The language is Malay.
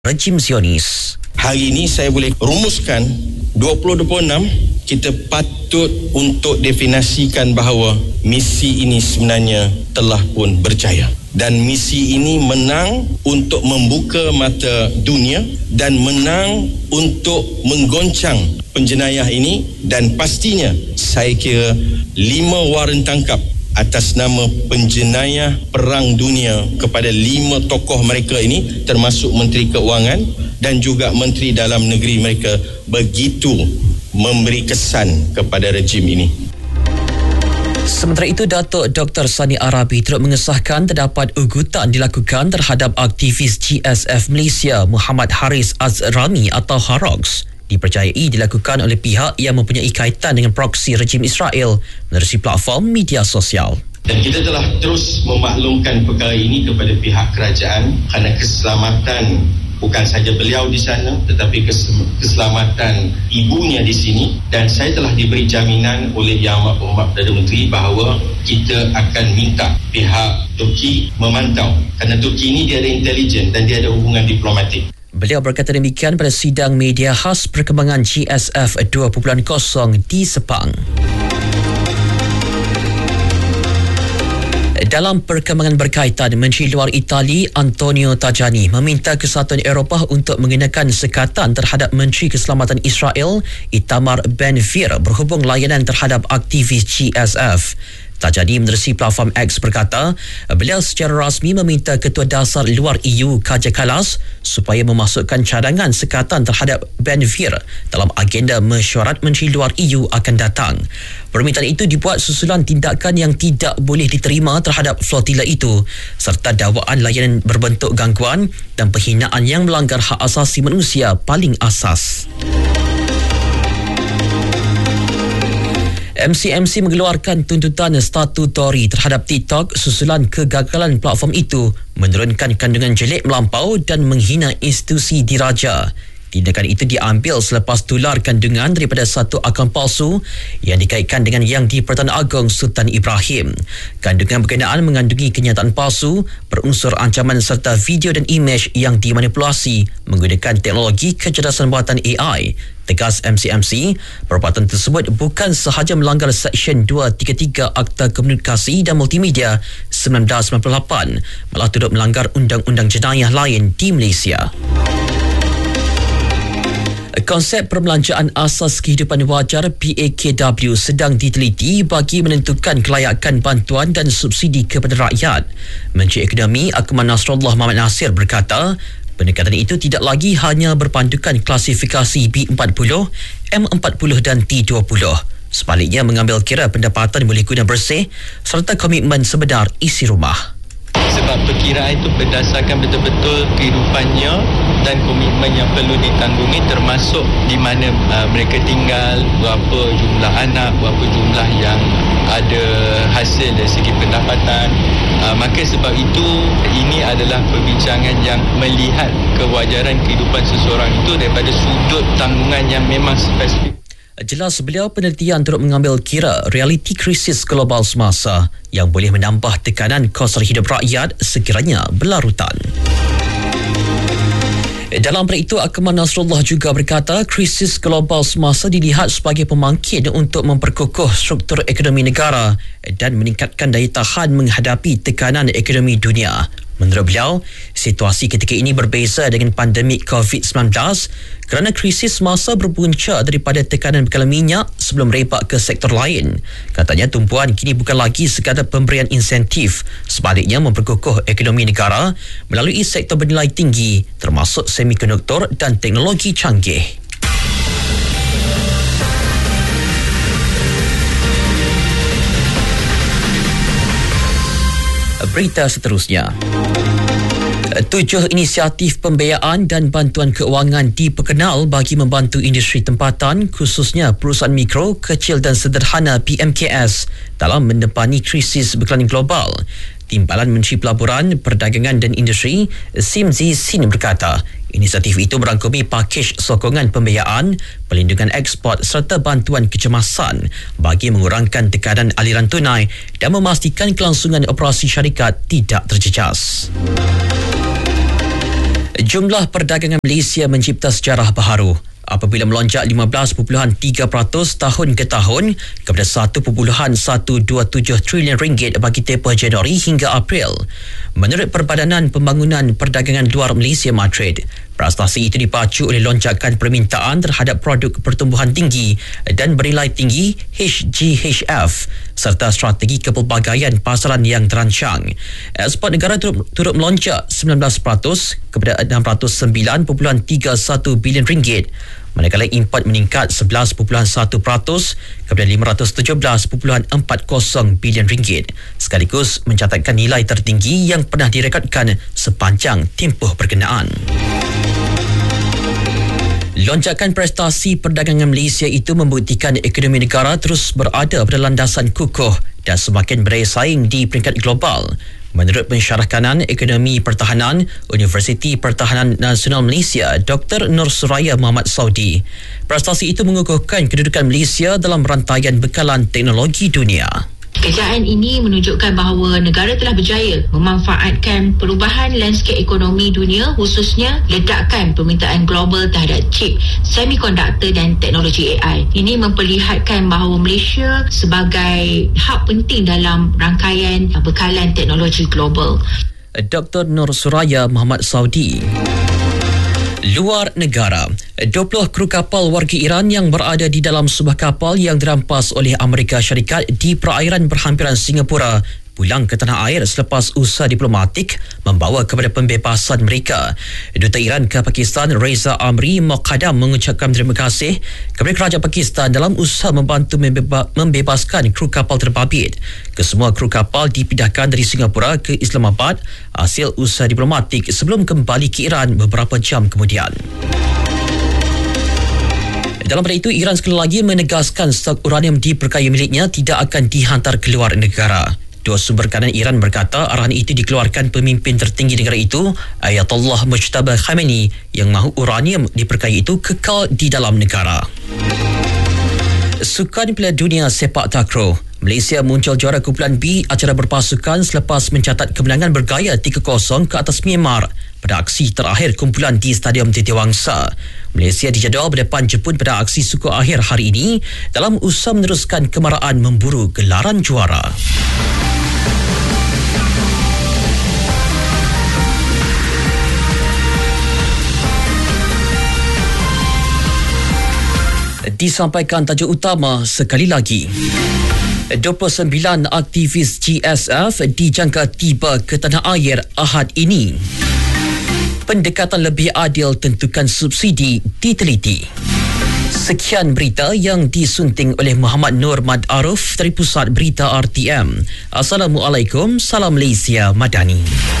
rejim Zionis. Hari ini saya boleh rumuskan 2026 kita patut untuk definisikan bahawa misi ini sebenarnya telah pun berjaya. Dan misi ini menang untuk membuka mata dunia dan menang untuk menggoncang penjenayah ini, dan pastinya saya kira 5 waran tangkap atas nama penjenayah perang dunia kepada 5 tokoh mereka ini, termasuk Menteri Keuangan dan juga Menteri Dalam Negeri mereka, begitu memberi kesan kepada rejim ini. Sementara itu, Datuk Dr. Sani Arabi turut mengesahkan terdapat ugutan dilakukan terhadap aktivis GSF Malaysia Muhammad Haris Azrami atau Harox. Dipercayai dilakukan oleh pihak yang mempunyai kaitan dengan proksi rejim Israel menerusi platform media sosial. Dan kita telah terus memaklumkan perkara ini kepada pihak kerajaan kerana keselamatan bukan sahaja beliau di sana tetapi keselamatan ibunya di sini, dan saya telah diberi jaminan oleh Yang Amat Berhormat Perdana Menteri bahawa kita akan minta pihak Turki memantau, kerana Turki ini dia ada intelijen dan dia ada hubungan diplomatik. Beliau berkata demikian pada sidang media khas perkembangan GSF 2.0 di Sepang. Dalam perkembangan berkaitan, Menteri Luar Itali Antonio Tajani meminta Kesatuan Eropah untuk mengenakan sekatan terhadap Menteri Keselamatan Israel Itamar Ben-Gvir berhubung layanan terhadap aktivis GSF. Tajani menerusi platform X berkata, beliau secara rasmi meminta Ketua Dasar Luar EU Kaja Kallas supaya memasukkan cadangan sekatan terhadap Ben-Gvir dalam agenda mesyuarat Menteri Luar EU akan datang. Permintaan itu dibuat susulan tindakan yang tidak boleh diterima terhadap flotila itu serta dakwaan layanan berbentuk gangguan dan penghinaan yang melanggar hak asasi manusia paling asas. MCMC mengeluarkan tuntutan statutori terhadap TikTok susulan kegagalan platform itu menurunkan kandungan jelek melampau dan menghina institusi diraja. Tindakan itu diambil selepas tular kandungan daripada satu akaun palsu yang dikaitkan dengan Yang di-Pertuan Agong Sultan Ibrahim. Kandungan berkenaan mengandungi kenyataan palsu, berunsur ancaman serta video dan imej yang dimanipulasi menggunakan teknologi kecerdasan buatan AI. Tegas MCMC, perbuatan tersebut bukan sahaja melanggar Seksyen 233 Akta Komunikasi dan Multimedia 1998, malah turut melanggar undang-undang jenayah lain di Malaysia. Konsep Perbelanjaan Asas Kehidupan Wajar PAKW sedang diteliti bagi menentukan kelayakan bantuan dan subsidi kepada rakyat. Menteri Ekonomi Akmal Nasrullah Mohamad Nasir berkata, pendekatan itu tidak lagi hanya berpandukan klasifikasi B40, M40 dan T20. Sebaliknya mengambil kira pendapatan boleh guna bersih serta komitmen sebenar isi rumah. Sebab perkiraan itu berdasarkan betul-betul kehidupannya dan komitmen yang perlu ditanggungi, termasuk di mana mereka tinggal, berapa jumlah anak, berapa jumlah yang ada hasil dari segi pendapatan. Maka sebab itu ini adalah perbincangan yang melihat kewajaran kehidupan seseorang itu daripada sudut tanggungan yang memang spesifik. Jelas beliau penelitian turut mengambil kira realiti krisis global semasa yang boleh menambah tekanan kos hidup rakyat sekiranya berlarutan. Dalam perkara itu, Akmal Nasrullah juga berkata krisis global semasa dilihat sebagai pemangkin untuk memperkukuh struktur ekonomi negara dan meningkatkan daya tahan menghadapi tekanan ekonomi dunia. Menurut beliau, situasi ketika ini berbeza dengan pandemik COVID-19 kerana krisis semasa berpunca daripada tekanan bekalan minyak sebelum merebak ke sektor lain. Katanya tumpuan kini bukan lagi sekadar pemberian insentif, sebaliknya memperkukuh ekonomi negara melalui sektor bernilai tinggi termasuk semikonduktor dan teknologi canggih. Berita seterusnya. 7 inisiatif pembiayaan dan bantuan keuangan diperkenal bagi membantu industri tempatan, khususnya perusahaan mikro, kecil dan sederhana PMKS dalam mendepani krisis berkelanjutan global. Timbalan Menteri Pelaburan, Perdagangan dan Industri, Simzi Sin berkata, inisiatif itu merangkumi pakej sokongan pembiayaan, pelindungan ekspor serta bantuan kecemasan bagi mengurangkan tekanan aliran tunai dan memastikan kelangsungan operasi syarikat tidak terjejas. Jumlah perdagangan Malaysia mencipta sejarah baharu apabila melonjak 15.3% tahun ke tahun kepada 1.127 trilion ringgit bagi tempoh Januari hingga April. Menurut Perbadanan Pembangunan Perdagangan Luar Malaysia Madrid, prestasi itu dipacu oleh lonjakan permintaan terhadap produk pertumbuhan tinggi dan bernilai tinggi HGHF serta strategi kepelbagaian pasaran yang terancang. Ekspor negara turut melonjak 19% kepada 609.31 bilion ringgit, manakala import meningkat 11.1% kepada 517.40 bilion ringgit, sekaligus mencatatkan nilai tertinggi yang pernah direkodkan sepanjang tempoh berkenaan. Lonjakan prestasi perdagangan Malaysia itu membuktikan ekonomi negara terus berada pada landasan kukuh dan semakin berdaya saing di peringkat global. Menurut Pensyarah Kanan Ekonomi Pertahanan Universiti Pertahanan Nasional Malaysia, Dr. Nur Suraya Muhammad Saudi, prestasi itu mengukuhkan kedudukan Malaysia dalam rantaian bekalan teknologi dunia. Kejayaan ini menunjukkan bahawa negara telah berjaya memanfaatkan perubahan landscape ekonomi dunia, khususnya ledakan permintaan global terhadap chip, semikonduktor dan teknologi AI. Ini memperlihatkan bahawa Malaysia sebagai hub penting dalam rangkaian bekalan teknologi global. Dr. Nur Suraya Muhammad Saudi. Luar negara, 20 kru kapal warga Iran yang berada di dalam sebuah kapal yang dirampas oleh Amerika Syarikat di perairan berhampiran Singapura pulang ke tanah air selepas usaha diplomatik membawa kepada pembebasan mereka. Duta Iran ke Pakistan Reza Amri Muqaddam mengucapkan terima kasih kepada kerajaan Pakistan dalam usaha membantu membebaskan kru kapal terbabit. Kesemua kru kapal dipindahkan dari Singapura ke Islamabad hasil usaha diplomatik sebelum kembali ke Iran beberapa jam kemudian. Dalam pada itu, Iran sekali lagi menegaskan stok uranium diperkaya miliknya tidak akan dihantar ke luar negara. Dua sumber kanan Iran berkata arahan itu dikeluarkan pemimpin tertinggi negara itu, Ayatollah Mujtaba Khamenei, yang mahu uranium diperkaya itu kekal di dalam negara. Sukan Piala Dunia Sepak Takraw, Malaysia muncul juara kumpulan B acara berpasukan selepas mencatat kemenangan bergaya 3-0 ke atas Myanmar pada aksi terakhir kumpulan di Stadium Titiwangsa. Malaysia dijadual berdepan Jepun pada aksi suku akhir hari ini dalam usaha meneruskan kemaraan memburu gelaran juara. Disampaikan tajuk utama sekali lagi. 29 aktivis GSF dijangka tiba ke tanah air Ahad ini. Pendekatan lebih adil tentukan subsidi diteliti. Sekian berita yang disunting oleh Muhammad Nur Mad Aruf dari Pusat Berita RTM. Assalamualaikum, salam Malaysia Madani.